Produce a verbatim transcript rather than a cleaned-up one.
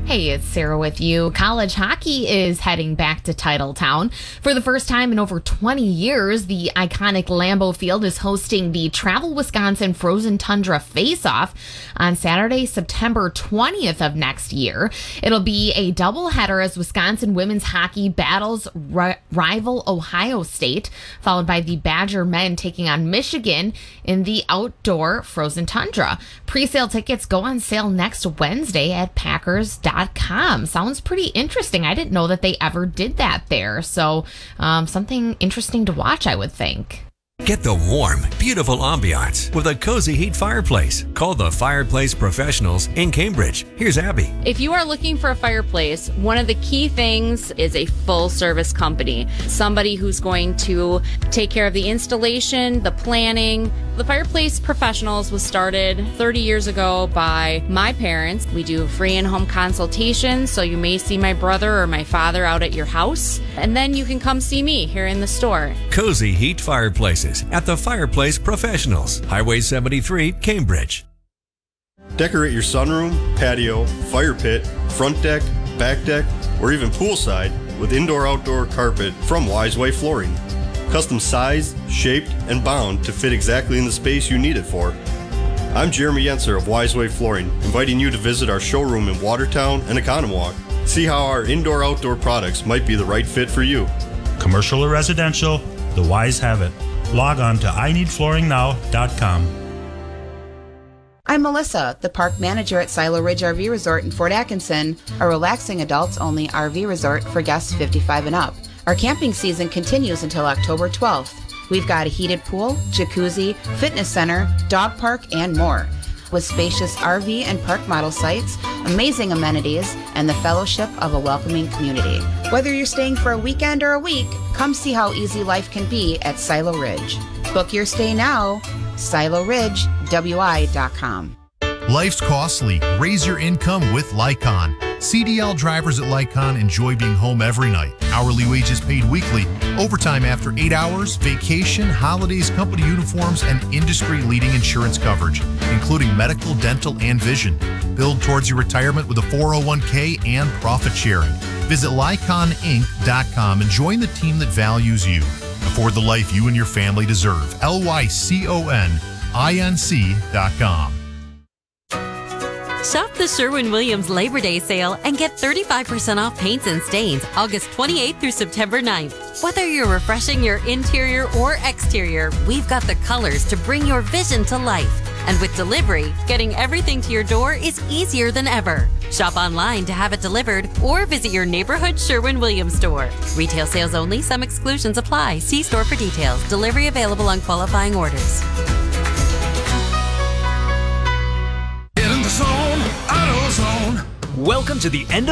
Hey, it's Sarah with you. College hockey is heading back to Titletown. For the first time in over twenty years, the iconic Lambeau Field is hosting the Travel Wisconsin Frozen Tundra Face-Off on Saturday, September twentieth of next year. It'll be a doubleheader as Wisconsin women's hockey battles ri- rival Ohio State, followed by the Badger men taking on Michigan in the outdoor Frozen Tundra. Pre-sale tickets go on sale next Wednesday at Packers dot com. Sounds pretty interesting. I didn't know that they ever did that there. So um, something interesting to watch, I would think. Get the warm, beautiful ambiance with a cozy heat fireplace. Call the Fireplace Professionals in Cambridge. Here's Abby. If you are looking for a fireplace, one of the key things is a full service company. Somebody who's going to take care of the installation, the planning. The Fireplace Professionals was started thirty years ago by my parents. We do free in-home consultations, so you may see my brother or my father out at your house, and then you can come see me here in the store. Cozy heat fireplaces at the Fireplace Professionals, Highway seventy-three, Cambridge. Decorate your sunroom, patio, fire pit, front deck, back deck, or even poolside with indoor-outdoor carpet from Wiseway Flooring. Custom sized, shaped, and bound to fit exactly in the space you need it for. I'm Jeremy Yenser of Wiseway Flooring, inviting you to visit our showroom in Watertown and Economowoc. See how our indoor-outdoor products might be the right fit for you. Commercial or residential, the Wise have it. Log on to I need flooring now dot com. I'm Melissa, the park manager at Silo Ridge R V Resort in Fort Atkinson, a relaxing adults-only R V resort for guests fifty-five and up. Our camping season continues until October twelfth. We've got a heated pool, jacuzzi, fitness center, dog park, and more. With spacious R V and park model sites, amazing amenities, and the fellowship of a welcoming community. Whether you're staying for a weekend or a week, come see how easy life can be at Silo Ridge. Book your stay now, silo ridge w i dot com. Life's costly. Raise your income with Lycon. C D L drivers at Lycon enjoy being home every night. Hourly wages paid weekly, overtime after eight hours, vacation, holidays, company uniforms, and industry-leading insurance coverage, including medical, dental, and vision. Build towards your retirement with a four oh one k and profit sharing. Visit lycon inc dot com and join the team that values you. Afford the life you and your family deserve. L Y C O N I N C dot com. Shop the Sherwin-Williams Labor Day sale and get thirty-five percent off paints and stains August twenty-eighth through September ninth. Whether you're refreshing your interior or exterior, we've got the colors to bring your vision to life. And with delivery, getting everything to your door is easier than ever. Shop online to have it delivered or visit your neighborhood Sherwin-Williams store. Retail sales only. Some exclusions apply. See store for details. Delivery available on qualifying orders. Welcome to the end